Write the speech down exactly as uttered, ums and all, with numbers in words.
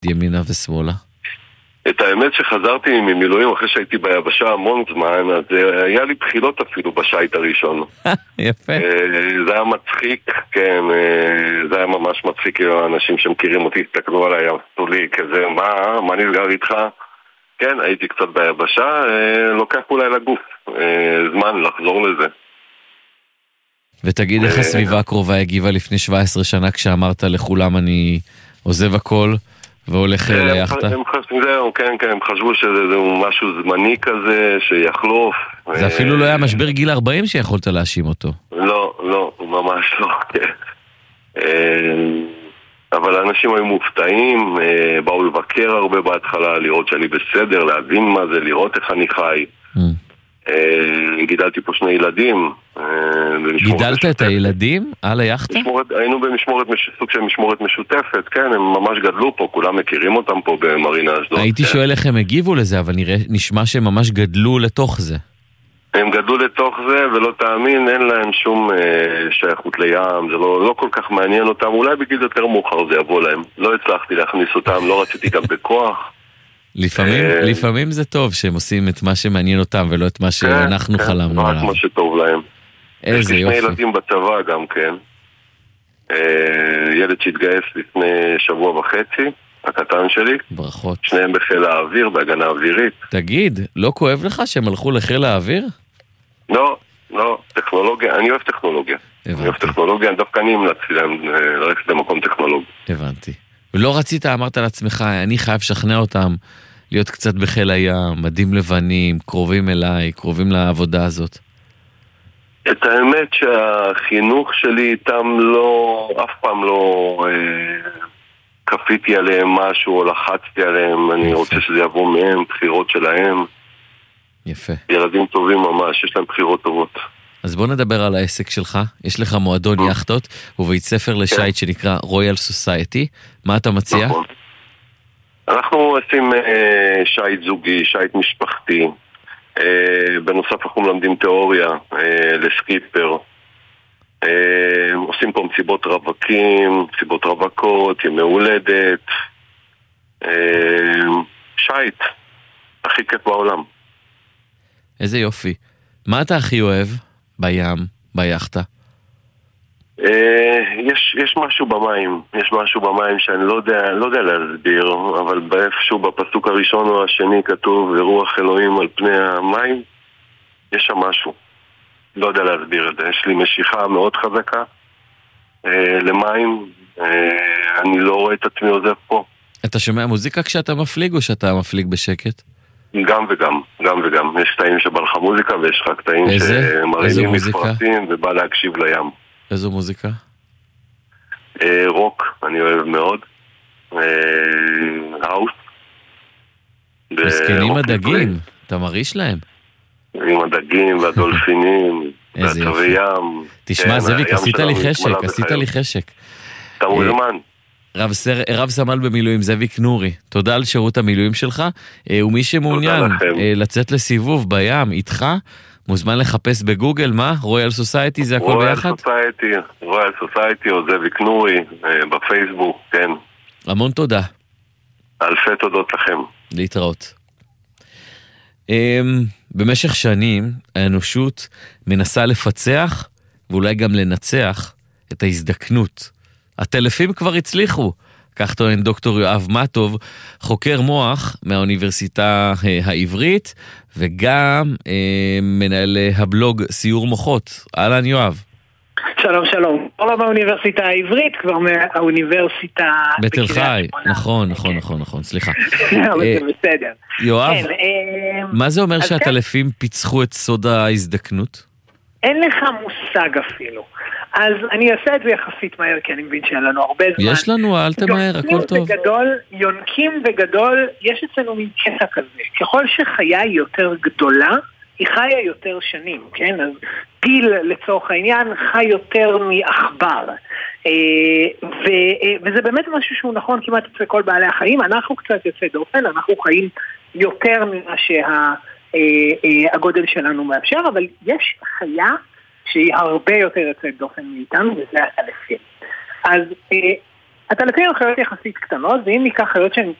ימינה ושמאלה? את האמת שחזרתי ממילואים אחרי שהייתי ביבשה המון זמן, אז היה לי בחילות אפילו בשייט הראשון. יפה. זה היה מצחיק, כן, זה היה ממש מצחיק, האנשים שמכירים אותי הסתכלו עליי, עשו לי כזה, מה, מה נסגר איתך? כן, הייתי קצת ביבשה, לוקח אולי לגוף, זמן לחזור לזה. ותגיד איך הסביבה הקרובה הגיבה לפני שבע עשרה שנה כשאמרת לכולם אני עוזב הכל והולך ליחטה? זהו, כן, כן, הם חשבו שזה משהו זמני כזה שיחלוף. זה אפילו לא היה משבר גיל ארבעים שיכולת להאשים אותו. לא, לא, ממש לא, כן. אבל האנשים היו מופתעים, באו לבקר הרבה בהתחלה, לראות שאני בסדר, להבין מה זה, לראות איך אני חי. גידלתי פה שני ילדים. גידלת את הילדים על היחטה? היינו במשמורת, סוג של משמורת משותפת, כן, הם ממש גדלו פה, כולם מכירים אותם פה במרינה אשדוד. הייתי שואל איך הם הגיבו לזה, אבל נשמע שהם ממש גדלו לתוך זה. הם גדלו לתוך זה, ולא תאמין, אין להם שום שייכות לים, זה לא כל כך מעניין אותם, אולי בגיל יותר מאוחר זה יבוא להם. לא הצלחתי להכניס אותם, לא רציתי גם בכוח. לפעמים, לפעמים זה טוב שהם עושים את מה שמעניין אותם ולא את מה שאנחנו חלמנו עליו. רק מה שטוב להם. איזה יופי. יש לי שני ילדים בצבא גם כן. ילד שהתגייס לפני שבוע וחצי, הקטן שלי. ברכות. שניהם בחיל האוויר, בהגנה אווירית. תגיד, לא כואב לך שהם הלכו לחיל האוויר? לא, לא, טכנולוגיה, אני אוהב טכנולוגיה. אני אוהב טכנולוגיה, דווקא אני המלצתי להם ללכת למקום טכנולוגי. הבנתי. ולא רצית, אמרת לעצמך, אני חייב לשכנע אותם להיות קצת בחיל הים, מדים לבנים, קרובים אליי, קרובים לעבודה הזאת. את האמת שהחינוך שלי איתם לא, אף פעם לא אה, כפיתי עליהם משהו או לחצתי עליהם, אני יפה. רוצה שזה יבוא מהם, בחירות שלהם. יפה. ילדים טובים ממש, יש להם בחירות טובות. אז בוא נדבר על העסק שלך. יש לך מועדון יחטות ובית ספר לשייט שנקרא רויאל סוסייטי. מה אתה מציע? נכון. אנחנו עושים אה, שייט זוגי, שייט משפחתי. אה, בנוסף אנחנו מלמדים תיאוריה אה, לסקיפר. אה, עושים פה מסיבות רווקים, מסיבות רווקות, ימי הולדת. אה, שייט. הכי כיף בעולם. איזה יופי. מה אתה הכי אוהב? בים, ביחטה? יש, יש משהו במים, יש משהו במים שאני לא יודע, לא יודע להסביר, אבל באיפשהו בפסוק הראשון או השני כתוב ורוח אלוהים על פני המים, יש שם משהו. לא יודע להסביר את זה, יש לי משיכה מאוד חזקה אה, למים, אה, אני לא רואה את עצמי עוזב פה. אתה שומע מוזיקה כשאתה מפליג או שאתה מפליג בשקט? גם וגם, גם וגם. יש קטעים שבא לך מוזיקה ויש לך קטעים שמראים מפרטים ובא להקשיב לים. איזו מוזיקה? אה, רוק, אני אוהב מאוד. אה, האוס. מסכנים הדגים, אתה מרעיש להם. עם הדגים והדולפינים והצבי ים. תשמע, זאביק, עשית לי חשק, עשית לי חשק. אתה מוזמן. רב, סר, רב סמל במילואים, זאביק נורי, תודה על שירות המילואים שלך, ומי שמעוניין לצאת לסיבוב בים איתך, מוזמן לחפש בגוגל, מה? רויאל סוסייטי, זה הכל ביחד? רויאל סוסייטי, רויאל סוסייטי או זאביק נורי, בפייסבוק, כן. המון תודה. אלפי תודות לכם. להתראות. במשך שנים, האנושות מנסה לפצח, ואולי גם לנצח, את ההזדקנות. הטלפים כבר הצליחו, כך טוען דוקטור יואב מטוב, חוקר מוח מהאוניברסיטה העברית, וגם אה, מנהל הבלוג סיור מוחות. אהלן יואב. שלום שלום. לא מהאוניברסיטה העברית, כבר מהאוניברסיטה... בתל חי, נכון, נכון, נכון, נכון, סליחה. אבל זה בסדר. יואב, מה זה אומר שהטלפים פיצחו את סוד ההזדקנות? אין לך מושג אפילו. אז אני אעשה את זה יחסית מהר, כי אני מבין שאין לנו הרבה זמן. יש לנו, אל תמהר, הכל טוב. בגדול, יונקים בגדול, יש אצלנו מין קטע כזה. ככל שחיה היא יותר גדולה, היא חיה יותר שנים, כן? אז פיל לצורך העניין חי יותר מאחבר. וזה באמת משהו שהוא נכון כמעט אצל כל בעלי החיים. אנחנו קצת יוצא דופן, אנחנו חיים יותר ממה שהגודל שלנו מאפשר, אבל יש חיה שהיא הרבה יותר יוצאת דופן מאיתנו, וזה הטלפים. אז הטלפים הם חיות יחסית קטנות, ואם ניקח חיות שהן